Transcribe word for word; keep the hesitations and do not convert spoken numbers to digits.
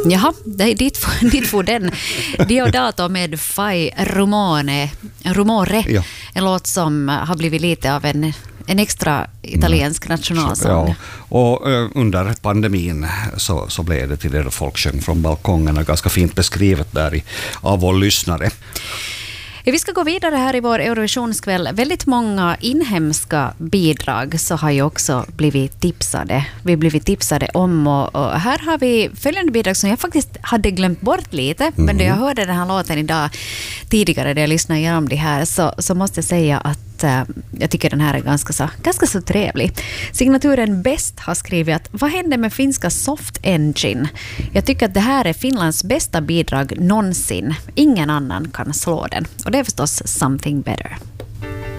Jaha, det är dit, dit får den. Diodato med Fai Rumore, Rumore Ja. en låt som har blivit lite av en, en extra italiensk nationalsång. Ja, och uh, under pandemin så, så blev det till det då folk sjöng från balkongerna, ganska fint beskrivet där i, av vår lyssnare. Ja, vi ska gå vidare här i vår Eurovisionskväll. Väldigt många inhemska bidrag så har ju också blivit tipsade. Vi har blivit tipsade om och, och här har vi följande bidrag som jag faktiskt hade glömt bort lite. Mm. Men när jag hörde den här låten idag tidigare när jag lyssnade igenom det här så, så måste jag säga att uh, jag tycker den här är ganska så, ganska så trevlig. Signaturen Bäst har skrivit att vad händer med finska Soft Engine? Jag tycker att det här är Finlands bästa bidrag någonsin. Ingen annan kan slå den. Och det är förstås Something Better.